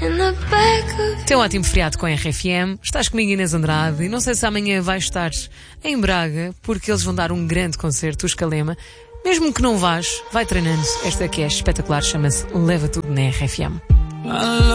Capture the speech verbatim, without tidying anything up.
Tem um ótimo feriado com a R F M. Estás comigo, Inês Andrade, e não sei se amanhã vais estar em Braga, porque eles vão dar um grande concerto, o Escalema. Mesmo que não vás, vai treinando. Esta que é espetacular, chama-se Leva Tudo na R F M.